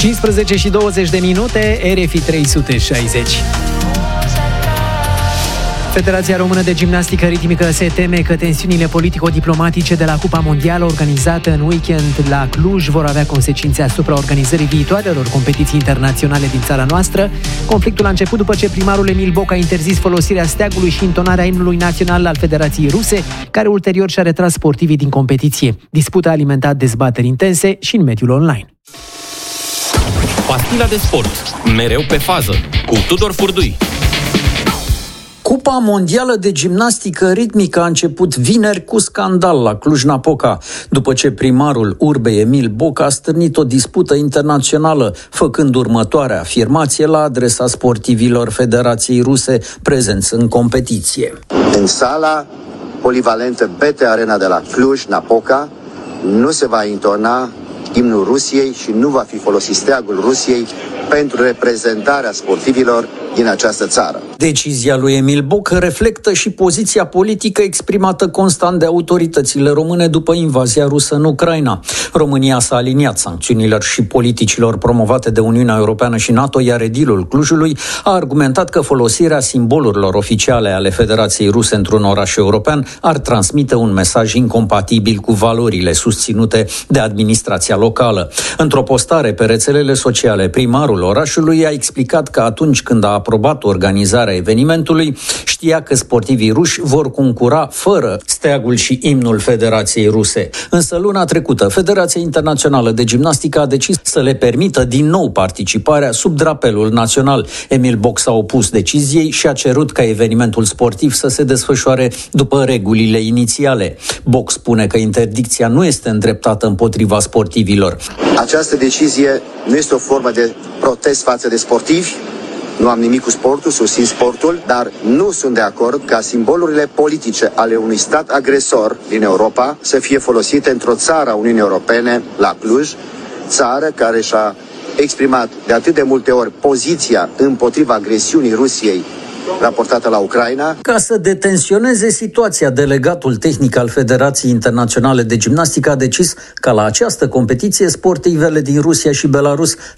15 și 20 de minute, RFI 360. Federația Română de Gimnastică Ritmică se teme că tensiunile politico-diplomatice de la Cupa Mondială organizată în weekend la Cluj vor avea consecințe asupra organizării viitoarelor competiții internaționale din țara noastră. Conflictul a început după ce primarul Emil Boc a interzis folosirea steagului și intonarea imnului național al Federației Ruse, care ulterior și-a retras sportivii din competiție. Disputa a alimentat dezbateri intense și în mediul online. Pastila de sport, mereu pe fază, cu Tudor Furdui. Cupa Mondială de Gimnastică Ritmică a început vineri cu scandal la Cluj-Napoca, după ce primarul urbei Emil Boc a stârnit o dispută internațională, făcând următoarea afirmație la adresa sportivilor Federației Ruse prezenți în competiție. În sala polivalentă BT Arena de la Cluj-Napoca nu se va intona imnul Rusiei și nu va fi folosit steagul Rusiei pentru reprezentarea sportivilor din această țară. Decizia lui Emil Boc reflectă și poziția politică exprimată constant de autoritățile române după invazia rusă în Ucraina. România s-a aliniat sancțiunilor și politicilor promovate de Uniunea Europeană și NATO, iar edilul Clujului a argumentat că folosirea simbolurilor oficiale ale Federației Ruse într-un oraș european ar transmite un mesaj incompatibil cu valorile susținute de administrația locală. Într-o postare pe rețelele sociale, primarul orașului a explicat că atunci când a aprobat organizarea evenimentului, știa că sportivii ruși vor concura fără steagul și imnul Federației Ruse. Însă luna trecută, Federația Internațională de Gimnastică a decis să le permită din nou participarea sub drapelul național. Emil Boc s-a opus deciziei și a cerut ca evenimentul sportiv să se desfășoare după regulile inițiale. Boc spune că interdicția nu este îndreptată împotriva sportivilor. Această decizie nu este o formă de protest față de sportivi. Nu am nimic cu sportul, susțin sportul, dar nu sunt de acord ca simbolurile politice ale unui stat agresor din Europa să fie folosite într-o țară a Uniunii Europene, la Cluj, țară care și-a exprimat de atât de multe ori poziția împotriva agresiunii Rusiei raportată la Ucraina. Ca să detensioneze situația, delegatul tehnic al Federației Internaționale de Gimnastică a decis ca la această competiție sportivele din Rusia și Belarus